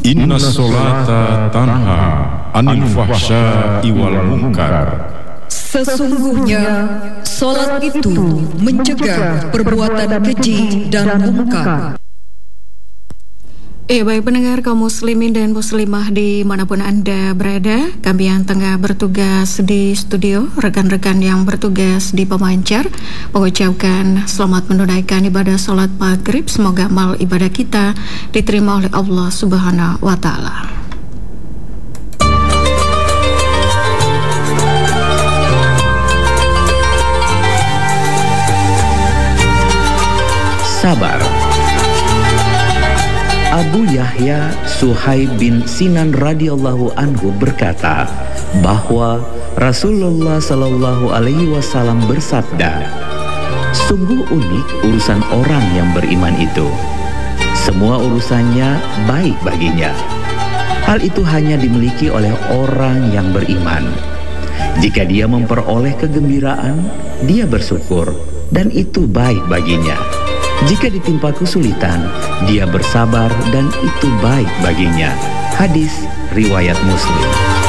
Inna sholata tanha anil fahsya'i wal munkar. Sesungguhnya salat itu mencegah perbuatan keji dan mungkar. Baik pendengar kaum muslimin dan muslimah dimanapun Anda berada, kami yang tengah bertugas di studio, rekan-rekan yang bertugas di pemancar, mengucapkan selamat menunaikan ibadah sholat maghrib. Semoga amal ibadah kita diterima oleh Allah Subhanahu wa Ta'ala. Sabar. Abu Yahya Suhaib bin Sinan radhiyallahu anhu berkata bahwa Rasulullah Shallallahu alaihi wasallam bersabda, "Sungguh unik urusan orang yang beriman itu. Semua urusannya baik baginya. Hal itu hanya dimiliki oleh orang yang beriman. Jika dia memperoleh kegembiraan, dia bersyukur dan itu baik baginya. Jika ditimpa kesulitan, dia bersabar dan itu baik baginya." Hadis riwayat Muslim.